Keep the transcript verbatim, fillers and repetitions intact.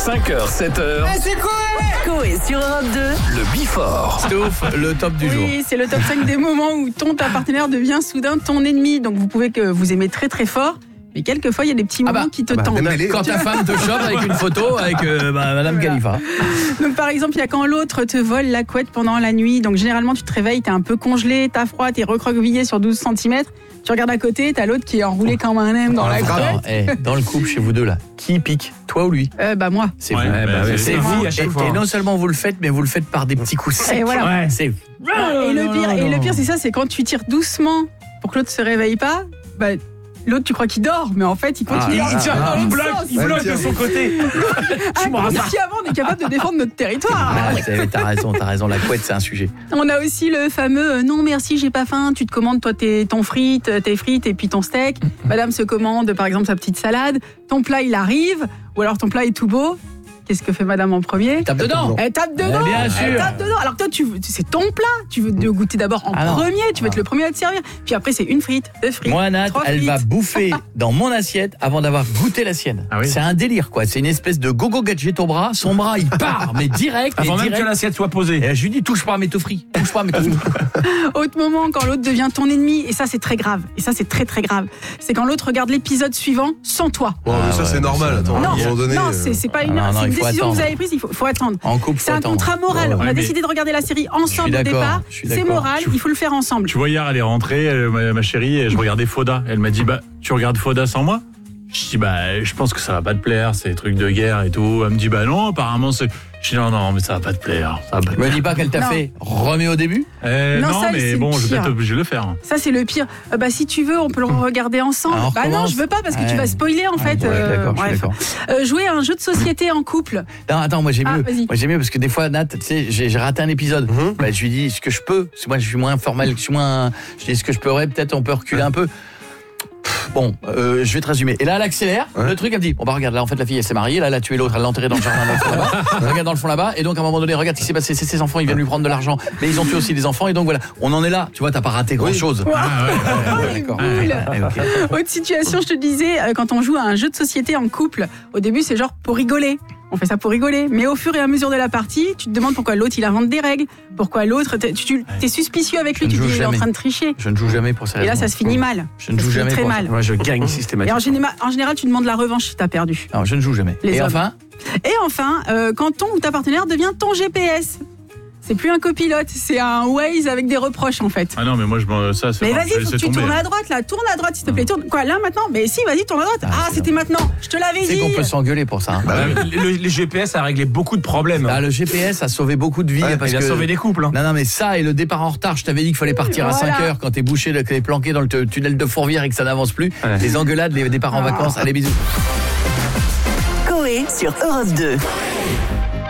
cinq heures, sept heures. Ah, c'est quoi? Coé sur Europe deux. Le Before. Sauf le top du jour. Oui, c'est le top cinq des moments où ton ta partenaire devient soudain ton ennemi. Donc vous pouvez que vous aimez très très fort, mais quelquefois il y a des petits moments Ah bah, qui te ah bah, tendent. Quand ta femme te chope avec une photo avec euh, bah, Madame Khalifa. Donc par exemple, il y a quand l'autre te vole la couette pendant la nuit. Donc généralement tu te réveilles, t'es un peu congelé, t'as froid, t'es recroquevillé sur douze centimètres. Tu regardes à côté, t'as l'autre qui est enroulé comme un M dans la couette. Alors, eh, dans le couple chez vous deux là, qui pique, toi ou lui? Euh, bah moi. C'est Ouais, vous. bah, c'est c'est vous. vous à chaque et, fois. et non seulement vous le faites, mais vous le faites par des petits coups secs. Et voilà. Ouais. C'est Et le pire, et le pire c'est ça, c'est quand tu tires doucement pour que l'autre se réveille pas, bah l'autre tu crois qu'il dort, mais en fait il continue. Ah, à il tient dans dans l'autre Il bloque, sens. il bloque de son côté. Ah, consciemment, on est capable de défendre notre territoire. Ah, c'est- t'as raison, t'as raison. La couette, c'est un sujet. On a aussi le fameux euh, non merci, j'ai pas faim. Tu te commandes toi tes ton frites, tes frites et puis ton steak. Madame se commande par exemple sa petite salade. Ton plat il arrive, ou alors ton plat est tout beau. Qu'est-ce que fait Madame en premier? Tape dedans. Elle tape dedans. Eh bien sûr. Elle tape dedans. Alors toi, tu veux- c'est ton plat. Tu veux te goûter d'abord en Ah non. premier. Tu veux être le premier à te servir. Puis après, c'est une frite, deux frites. Moi, Nat, trois elle frites. va bouffer dans mon assiette avant d'avoir goûté la sienne. Ah oui. C'est un délire, quoi. C'est une espèce de gogo gadget au bras. Son bras, il part, mais direct. Avant et même direct. que l'assiette soit posée. Et je lui dis, touche pas à mes toffris. Touche pas à mes toffris. Autre moment, quand l'autre devient ton ennemi, et ça c'est très grave, et ça c'est très très grave, c'est quand l'autre regarde l'épisode suivant sans toi. Bon, mais Ah ça ouais, c'est mais normal. c'est Attends, normal. à un moment donné. Non, euh, c'est c'est pas une, Ah non, c'est une il faut décision que vous attendre. avez prise, il faut, faut attendre. En couple, faut C'est un attendre. contrat moral. Ouais, On ouais, a mais- décidé de regarder la série ensemble au d'accord, départ. je suis C'est d'accord. moral, il faut le faire ensemble. Tu vois, hier, elle est rentrée, euh, ma, ma chérie, et je regardais Foda. Elle m'a dit, bah, tu regardes Foda sans moi? Je dis, bah, je pense que ça va pas te plaire, c'est des trucs de guerre et tout. Elle me dit, bah non, apparemment, c'est. Je dis, non, non, mais ça va pas te plaire. Ça va pas te Me plaire. dis pas qu'elle t'a Non. fait remets au début. Eh, Non, non, ça, c'est mais le bon, je vais pire. être obligé de le faire. Ça c'est le pire. Euh, bah si tu veux, on peut le regarder ensemble. Alors, on bah non, recommence. je veux pas parce que Ouais. tu vas spoiler en fait. Ouais, euh, d'accord, je suis bref. d'accord. Euh, jouer à un jeu de société en couple. Non, attends, moi j'ai Ah, mieux. vas-y. Moi j'ai mieux parce que des fois, Nat, tu sais, j'ai j'ai raté un épisode. Mhm. Bah, je lui dis ce que je peux. Parce que moi, je suis moins formel, je suis moins. Je dis ce que je pourrais. Peut-être on peut reculer un peu. Pff, Bon, euh, je vais te résumer. Et là, elle accélère. Ouais. Le truc, elle me dit bon bah regarde, là en fait la fille elle s'est mariée, là elle a tué l'autre, elle l'a enterré dans le jardin dans le fond là-bas. Regarde dans le fond là-bas. Et donc à un moment donné, regarde ce qui s'est passé. C'est ses enfants, ils viennent lui prendre de l'argent, mais ils ont tué aussi des enfants. Et donc voilà, on en est là. Tu vois, t'as pas raté grand chose. Ah, ouais. D'accord. Cool. Ouais, ok. Autre situation, je te disais, euh, quand on joue à un jeu de société en couple, au début c'est genre pour rigoler. On fait ça pour rigoler. Mais au fur et à mesure de la partie, tu te demandes pourquoi l'autre il invente des règles, pourquoi l'autre, t'es- tu tu- t'es suspicieux avec lui, Je tu ne te dis joue il est en jamais. train de tricher. Je ne joue jamais pour ces Et là raisons. ça se finit mal. Je ne Ça joue se finit jamais très pour mal. Moi, je gagne Et systématiquement. en général, en général, tu demandes la revanche si t'as perdu. Non, je ne joue jamais. Les Et hommes. enfin, Et enfin, euh, quand ton ou ta partenaire devient ton G P S. C'est plus un copilote, c'est un Waze avec des reproches en fait. Ah non, mais moi, je m'en- ça, c'est Mais bon, vas-y, je vais faut que laisser tu tomber. tournes à droite là, tourne à droite s'il te plaît. Tourne. Quoi, là maintenant? Mais si, vas-y, tourne à droite. Ah, c'est c'était maintenant. Je te l'avais c'est dit. qu'on peut s'engueuler pour ça. hein. Bah, le, le G P S a réglé beaucoup de problèmes. Ah, le G P S a sauvé beaucoup de vies. Ouais, parce Il a que... sauvé des couples. Hein. Non, non, mais ça et le départ en retard, je t'avais dit qu'il fallait partir à Voilà. cinq heures quand t'es bouché, que t'es planqué dans le t- tunnel de Fourvière et que ça n'avance plus. Ouais. Les engueulades, les départs en Ah. vacances. Allez, bisous. Coé sur Europe deux.